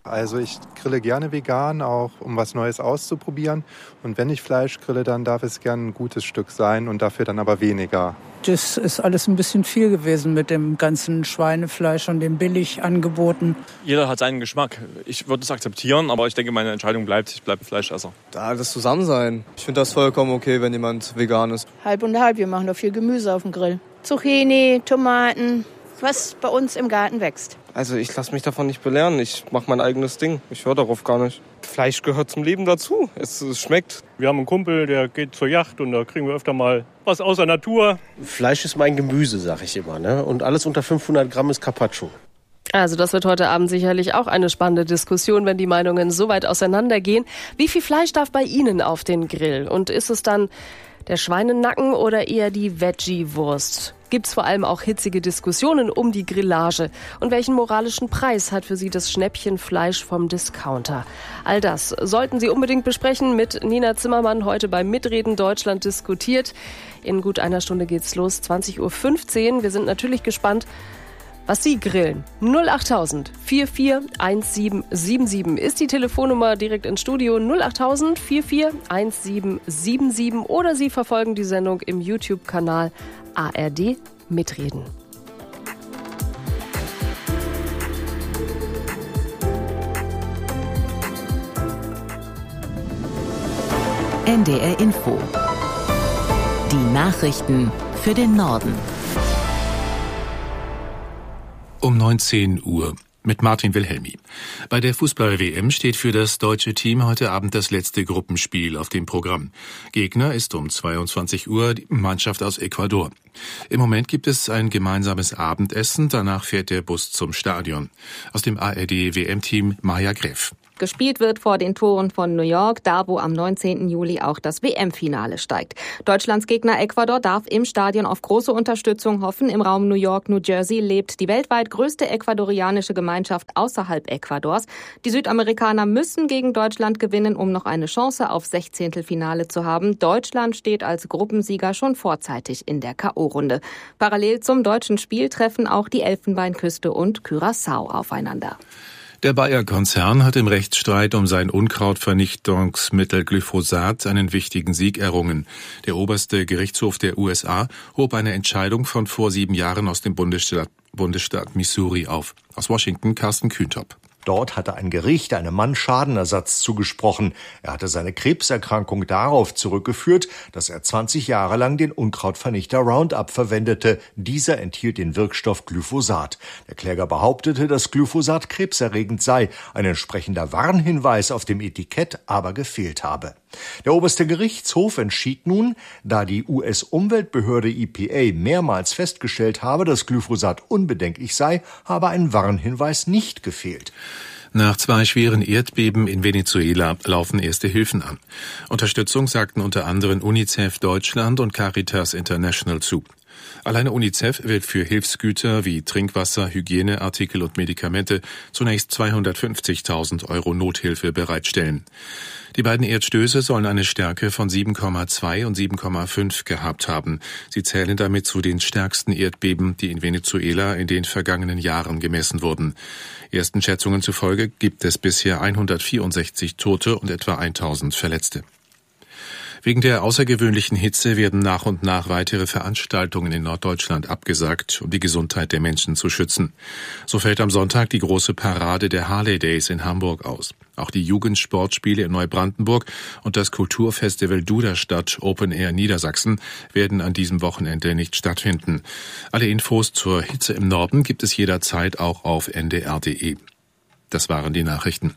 Also ich grille gerne vegan, auch um was Neues auszuprobieren. Und wenn ich Fleisch grille, dann darf es gerne ein gutes Stück sein und dafür dann aber weniger. Das ist alles ein bisschen viel gewesen mit dem ganzen Schweinefleisch und den Billigangeboten. Jeder hat seinen Geschmack. Ich würde es akzeptieren, aber ich denke, meine Entscheidung bleibt, ich bleibe Fleischesser. Da das Zusammensein. Ich finde das vollkommen okay, wenn jemand vegan ist. Halb und halb, wir machen doch viel Gemüse auf dem Grill. Zucchini, Tomaten, was bei uns im Garten wächst. Also ich lasse mich davon nicht belehren. Ich mache mein eigenes Ding. Ich höre darauf gar nicht. Fleisch gehört zum Leben dazu. Es, es schmeckt. Wir haben einen Kumpel, der geht zur Jagd und da kriegen wir öfter mal was aus der Natur. Fleisch ist mein Gemüse, sag ich immer, ne? Und alles unter fünfhundert Gramm ist Carpaccio. Also das wird heute Abend sicherlich auch eine spannende Diskussion, wenn die Meinungen so weit auseinandergehen. Wie viel Fleisch darf bei Ihnen auf den Grill? Und ist es dann der Schweinenacken oder eher die Veggie-Wurst? Gibt es vor allem auch hitzige Diskussionen um die Grillage? Und welchen moralischen Preis hat für Sie das Schnäppchenfleisch vom Discounter? All das sollten Sie unbedingt besprechen mit Nina Zimmermann, heute beim Mitreden Deutschland diskutiert. In gut einer Stunde geht's los, zwanzig Uhr fünfzehn. Wir sind natürlich gespannt, was Sie grillen. null achttausend vier vier eins sieben sieben sieben ist die Telefonnummer direkt ins Studio. null achttausend vier vier eins sieben sieben sieben oder Sie verfolgen die Sendung im YouTube-Kanal A R D Mitreden. N D R Info. Die Nachrichten für den Norden. Um neunzehn Uhr mit Martin Wilhelmi. Bei der Fußball-W M steht für das deutsche Team heute Abend das letzte Gruppenspiel auf dem Programm. Gegner ist um zweiundzwanzig Uhr die Mannschaft aus Ecuador. Im Moment gibt es ein gemeinsames Abendessen, danach fährt der Bus zum Stadion. Aus dem A R D-W M-Team Maja Greff. Gespielt wird vor den Toren von New York, da wo am neunzehnten Juli auch das W M-Finale steigt. Deutschlands Gegner Ecuador darf im Stadion auf große Unterstützung hoffen. Im Raum New York, New Jersey lebt die weltweit größte ecuadorianische Gemeinschaft außerhalb Ecuadors. Die Südamerikaner müssen gegen Deutschland gewinnen, um noch eine Chance auf Sechzehntelfinale zu haben. Deutschland steht als Gruppensieger schon vorzeitig in der K O-Runde. Parallel zum deutschen Spiel treffen auch die Elfenbeinküste und Curaçao aufeinander. Der Bayer-Konzern hat im Rechtsstreit um sein Unkrautvernichtungsmittel Glyphosat einen wichtigen Sieg errungen. Der oberste Gerichtshof der U S A hob eine Entscheidung von vor sieben Jahren aus dem Bundesstaat, Bundesstaat Missouri auf. Aus Washington Carsten Kühntop. Dort hatte ein Gericht einem Mann Schadenersatz zugesprochen. Er hatte seine Krebserkrankung darauf zurückgeführt, dass er zwanzig Jahre lang den Unkrautvernichter Roundup verwendete. Dieser enthielt den Wirkstoff Glyphosat. Der Kläger behauptete, dass Glyphosat krebserregend sei. Ein entsprechender Warnhinweis auf dem Etikett aber gefehlt habe. Der oberste Gerichtshof entschied nun, da die U S-Umweltbehörde E P A mehrmals festgestellt habe, dass Glyphosat unbedenklich sei, habe ein Warnhinweis nicht gefehlt. Nach zwei schweren Erdbeben in Venezuela laufen erste Hilfen an. Unterstützung sagten unter anderem UNICEF Deutschland und Caritas International zu. Alleine UNICEF wird für Hilfsgüter wie Trinkwasser, Hygieneartikel und Medikamente zunächst zweihundertfünfzigtausend Euro Nothilfe bereitstellen. Die beiden Erdstöße sollen eine Stärke von sieben Komma zwei und sieben Komma fünf gehabt haben. Sie zählen damit zu den stärksten Erdbeben, die in Venezuela in den vergangenen Jahren gemessen wurden. Ersten Schätzungen zufolge gibt es bisher hundertvierundsechzig Tote und etwa tausend Verletzte. Wegen der außergewöhnlichen Hitze werden nach und nach weitere Veranstaltungen in Norddeutschland abgesagt, um die Gesundheit der Menschen zu schützen. So fällt am Sonntag die große Parade der Harley Days in Hamburg aus. Auch die Jugendsportspiele in Neubrandenburg und das Kulturfestival Duderstadt Open Air Niedersachsen werden an diesem Wochenende nicht stattfinden. Alle Infos zur Hitze im Norden gibt es jederzeit auch auf n d r punkt d e. Das waren die Nachrichten.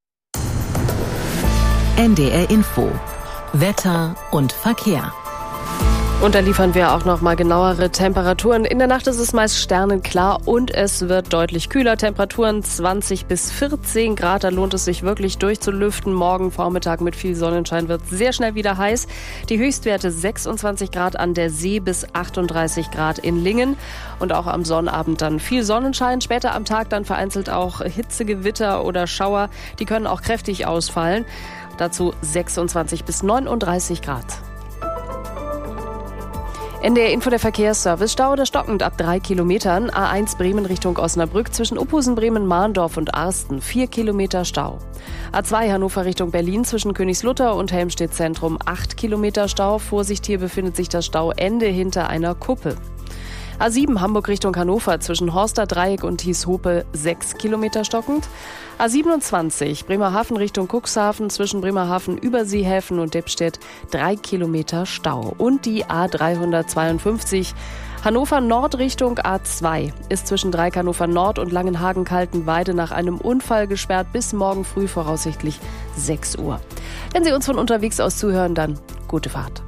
N D R Info. Wetter und Verkehr. Und da liefern wir auch noch mal genauere Temperaturen. In der Nacht ist es meist sternenklar und es wird deutlich kühler. Temperaturen zwanzig bis vierzehn Grad. Da lohnt es sich wirklich durchzulüften. Morgen Vormittag mit viel Sonnenschein wird sehr schnell wieder heiß. Die Höchstwerte sechsundzwanzig Grad an der See bis achtunddreißig Grad in Lingen. Und auch am Sonnabend dann viel Sonnenschein. Später am Tag dann vereinzelt auch Hitzegewitter oder Schauer. Die können auch kräftig ausfallen. Dazu sechsundzwanzig bis neununddreißig Grad. In der Info der Verkehrsservice Stau oder stockend ab drei Kilometern. A eins Bremen Richtung Osnabrück zwischen Uphusen, Bremen, Mahndorf und Arsten. Vier Kilometer Stau. A zwei Hannover Richtung Berlin zwischen Königslutter und Helmstedt Zentrum. Acht Kilometer Stau. Vorsicht, hier befindet sich das Stauende hinter einer Kuppe. A sieben Hamburg Richtung Hannover zwischen Horster Dreieck und Thieshope. Sechs Kilometer stockend. A siebenundzwanzig Bremerhaven Richtung Cuxhaven zwischen Bremerhaven, Überseehäfen und Deppstedt. Drei Kilometer Stau. Und die A dreihundertzweiundfünfzig Hannover Nord Richtung A zwei ist zwischen Dreieck Hannover Nord und Langenhagen-Kaltenweide nach einem Unfall gesperrt bis morgen früh, voraussichtlich sechs Uhr. Wenn Sie uns von unterwegs aus zuhören, dann gute Fahrt.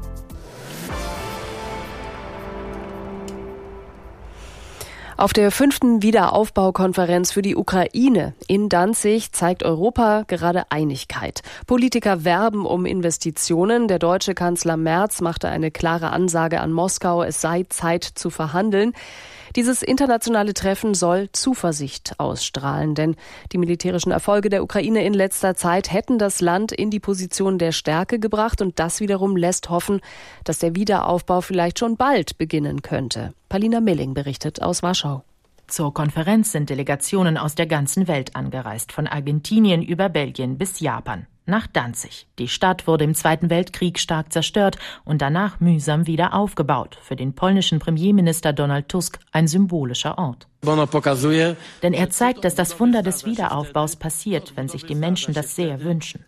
Auf der fünften Wiederaufbaukonferenz für die Ukraine in Danzig zeigt Europa gerade Einigkeit. Politiker werben um Investitionen. Der deutsche Kanzler Merz machte eine klare Ansage an Moskau, es sei Zeit zu verhandeln. Dieses internationale Treffen soll Zuversicht ausstrahlen, denn die militärischen Erfolge der Ukraine in letzter Zeit hätten das Land in die Position der Stärke gebracht und das wiederum lässt hoffen, dass der Wiederaufbau vielleicht schon bald beginnen könnte. Palina Milling berichtet aus Warschau. Zur Konferenz sind Delegationen aus der ganzen Welt angereist, von Argentinien über Belgien bis Japan. Nach Danzig. Die Stadt wurde im Zweiten Weltkrieg stark zerstört und danach mühsam wieder aufgebaut. Für den polnischen Premierminister Donald Tusk ein symbolischer Ort. Denn er zeigt, dass das Wunder des Wiederaufbaus passiert, wenn sich die Menschen das sehr wünschen.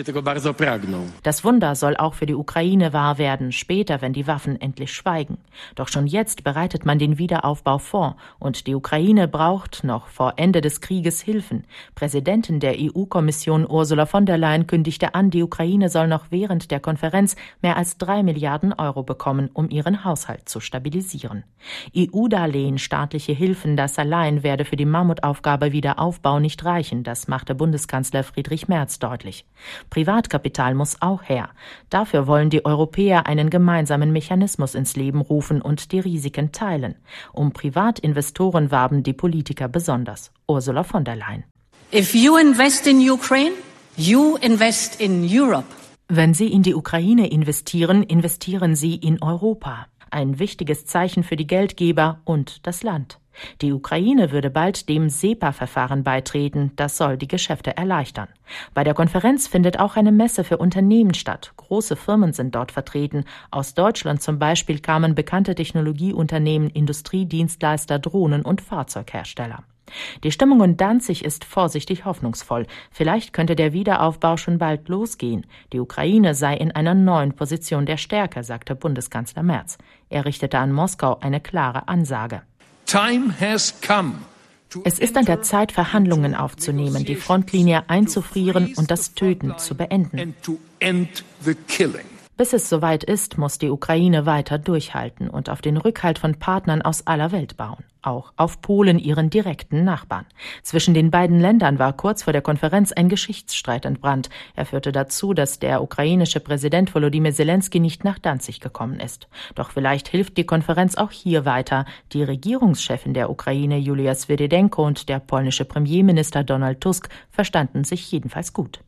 Das Wunder soll auch für die Ukraine wahr werden, später, wenn die Waffen endlich schweigen. Doch schon jetzt bereitet man den Wiederaufbau vor und die Ukraine braucht noch vor Ende des Krieges Hilfen. Präsidentin der E U-Kommission Ursula von der Leyen kündigte an, die Ukraine soll noch während der Konferenz mehr als drei Milliarden Euro bekommen, um ihren Haushalt zu stabilisieren. E U-Darlehen, staatliche Hilfen, das allein werde für die Mammutaufgabe Wiederaufbau nicht reichen, das machte Bundeskanzler Friedrich Merz deutlich. Privatkapital muss auch her. Dafür wollen die Europäer einen gemeinsamen Mechanismus ins Leben rufen und die Risiken teilen. Um Privatinvestoren warben die Politiker besonders. Ursula von der Leyen. If you invest in Ukraine, you invest in Europe. Wenn Sie in die Ukraine investieren, investieren Sie in Europa. Ein wichtiges Zeichen für die Geldgeber und das Land. Die Ukraine würde bald dem SEPA-Verfahren beitreten. Das soll die Geschäfte erleichtern. Bei der Konferenz findet auch eine Messe für Unternehmen statt. Große Firmen sind dort vertreten. Aus Deutschland zum Beispiel kamen bekannte Technologieunternehmen, Industriedienstleister, Drohnen- und Fahrzeughersteller. Die Stimmung in Danzig ist vorsichtig hoffnungsvoll. Vielleicht könnte der Wiederaufbau schon bald losgehen. Die Ukraine sei in einer neuen Position der Stärke, sagte Bundeskanzler Merz. Er richtete an Moskau eine klare Ansage. Time has come. Es ist an der Zeit, Verhandlungen aufzunehmen, die Frontlinie einzufrieren und das Töten zu beenden. Bis es soweit ist, muss die Ukraine weiter durchhalten und auf den Rückhalt von Partnern aus aller Welt bauen. Auch auf Polen, ihren direkten Nachbarn. Zwischen den beiden Ländern war kurz vor der Konferenz ein Geschichtsstreit entbrannt. Er führte dazu, dass der ukrainische Präsident Volodymyr Zelensky nicht nach Danzig gekommen ist. Doch vielleicht hilft die Konferenz auch hier weiter. Die Regierungschefin der Ukraine, Julia Swirydenko, und der polnische Premierminister Donald Tusk verstanden sich jedenfalls gut.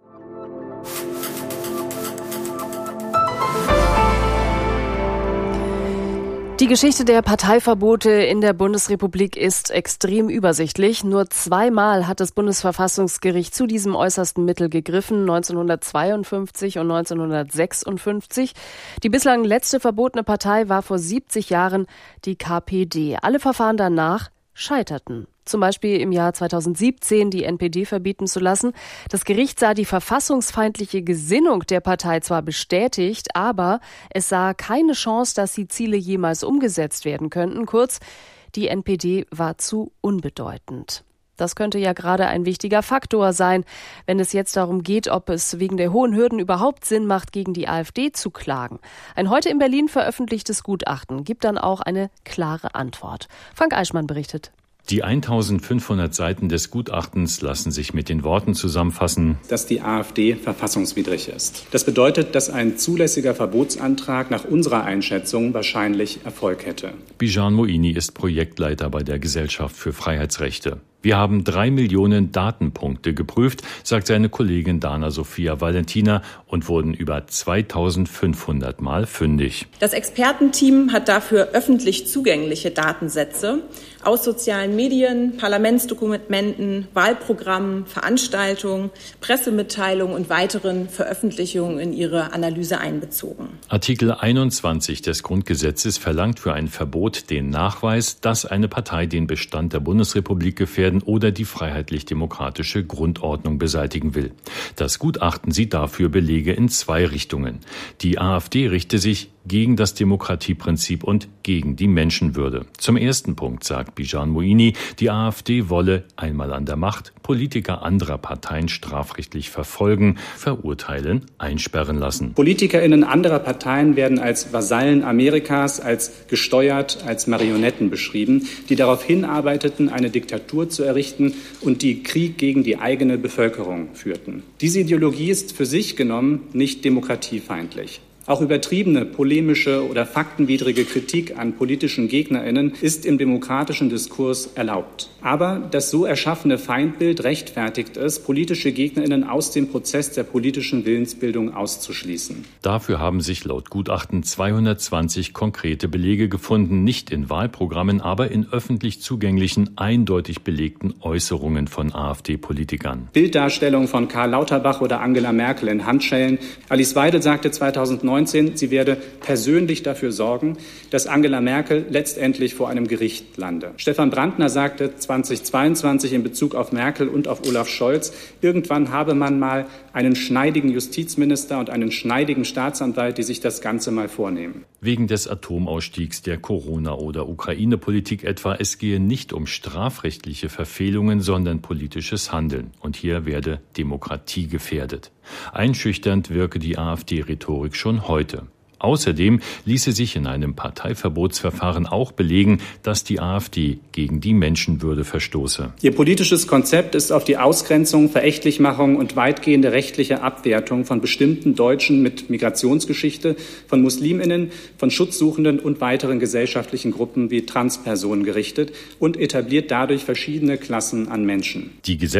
Die Geschichte der Parteiverbote in der Bundesrepublik ist extrem übersichtlich. Nur zweimal hat das Bundesverfassungsgericht zu diesem äußersten Mittel gegriffen, neunzehnhundertzweiundfünfzig und neunzehnhundertsechsundfünfzig. Die bislang letzte verbotene Partei war vor siebzig Jahren die K P D. Alle Verfahren danach scheiterten. Zum Beispiel im Jahr zweitausendsiebzehn die N P D verbieten zu lassen. Das Gericht sah die verfassungsfeindliche Gesinnung der Partei zwar bestätigt, aber es sah keine Chance, dass die Ziele jemals umgesetzt werden könnten. Kurz, die N P D war zu unbedeutend. Das könnte ja gerade ein wichtiger Faktor sein, wenn es jetzt darum geht, ob es wegen der hohen Hürden überhaupt Sinn macht, gegen die AfD zu klagen. Ein heute in Berlin veröffentlichtes Gutachten gibt dann auch eine klare Antwort. Frank Eichmann berichtet. Die eintausendfünfhundert Seiten des Gutachtens lassen sich mit den Worten zusammenfassen, dass die AfD verfassungswidrig ist. Das bedeutet, dass ein zulässiger Verbotsantrag nach unserer Einschätzung wahrscheinlich Erfolg hätte. Bijan Moini ist Projektleiter bei der Gesellschaft für Freiheitsrechte. Wir haben drei Millionen Datenpunkte geprüft, sagt seine Kollegin Dana Sophia Valentina, und wurden über zweitausendfünfhundert Mal fündig. Das Expertenteam hat dafür öffentlich zugängliche Datensätze aus sozialen Medien, Parlamentsdokumenten, Wahlprogrammen, Veranstaltungen, Pressemitteilungen und weiteren Veröffentlichungen in ihre Analyse einbezogen. Artikel einundzwanzig des Grundgesetzes verlangt für ein Verbot den Nachweis, dass eine Partei den Bestand der Bundesrepublik gefährden oder die freiheitlich-demokratische Grundordnung beseitigen will. Das Gutachten sieht dafür Belege in zwei Richtungen. Die AfD richte sich gegen das Demokratieprinzip und gegen die Menschenwürde. Zum ersten Punkt sagt Bijan Moini, die AfD wolle, einmal an der Macht, Politiker anderer Parteien strafrechtlich verfolgen, verurteilen, einsperren lassen. PolitikerInnen anderer Parteien werden als Vasallen Amerikas, als gesteuert, als Marionetten beschrieben, die darauf hinarbeiteten, eine Diktatur zu errichten und die Krieg gegen die eigene Bevölkerung führten. Diese Ideologie ist für sich genommen nicht demokratiefeindlich. Auch übertriebene, polemische oder faktenwidrige Kritik an politischen GegnerInnen ist im demokratischen Diskurs erlaubt. Aber das so erschaffene Feindbild rechtfertigt es, politische GegnerInnen aus dem Prozess der politischen Willensbildung auszuschließen. Dafür haben sich laut Gutachten zweihundertzwanzig konkrete Belege gefunden, nicht in Wahlprogrammen, aber in öffentlich zugänglichen, eindeutig belegten Äußerungen von AfD-Politikern. Bilddarstellung von Karl Lauterbach oder Angela Merkel in Handschellen. Alice Weidel sagte zweitausendneunzehn, sie werde persönlich dafür sorgen, dass Angela Merkel letztendlich vor einem Gericht lande. Stefan Brandner sagte zweitausendzweiundzwanzig in Bezug auf Merkel und auf Olaf Scholz, irgendwann habe man mal einen schneidigen Justizminister und einen schneidigen Staatsanwalt, die sich das Ganze mal vornehmen. Wegen des Atomausstiegs, der Corona- oder Ukraine-Politik etwa, es gehe nicht um strafrechtliche Verfehlungen, sondern politisches Handeln. Und hier werde Demokratie gefährdet. Einschüchternd wirke die AfD-Rhetorik schon heute. Außerdem ließe sich in einem Parteiverbotsverfahren auch belegen, dass die AfD gegen die Menschenwürde verstoße. Ihr politisches Konzept ist auf die Ausgrenzung, Verächtlichmachung und weitgehende rechtliche Abwertung von bestimmten Deutschen mit Migrationsgeschichte, von MuslimInnen, von Schutzsuchenden und weiteren gesellschaftlichen Gruppen wie Transpersonen gerichtet und etabliert dadurch verschiedene Klassen an Menschen. Die